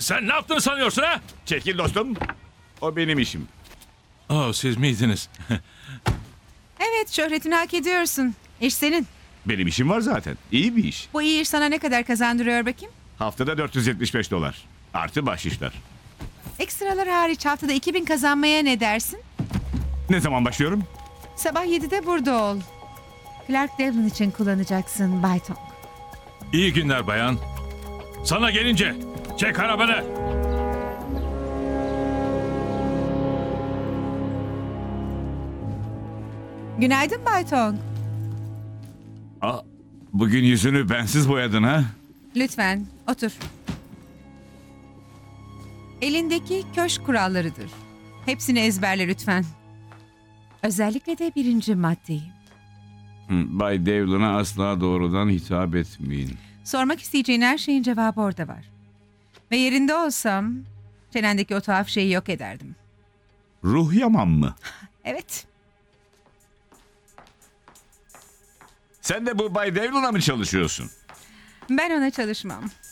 Sen ne yaptığını sanıyorsun ha? Çekil dostum. O benim işim. Oh, siz miydiniz? Evet, şöhretini hak ediyorsun. İş senin. Benim işim var zaten. İyi bir iş. Bu iyi iş sana ne kadar kazandırıyor bakayım? Haftada $475. Artı bahşişler. Ekstralar hariç haftada 2000 kazanmaya ne dersin? Ne zaman başlıyorum? Sabah 7'de burada ol. Clark Devlin için kullanacaksın Bay Tong. İyi günler bayan. Sana gelince çek arabanı. Günaydın Bay Tong. Aa, bugün yüzünü bensiz boyadın ha? Lütfen otur. Elindeki köşk kurallarıdır. Hepsini ezberle lütfen. Özellikle de 1. maddeyi. Bay Devlin'a asla doğrudan hitap etmeyin. Sormak isteyeceğin her şeyin cevabı orada var. Ve yerinde olsam çenendeki o tuhaf şeyi yok ederdim. Ruh yaman mı? Evet. Sen de bu Bay Devlin'a mı çalışıyorsun? Ben ona çalışmam.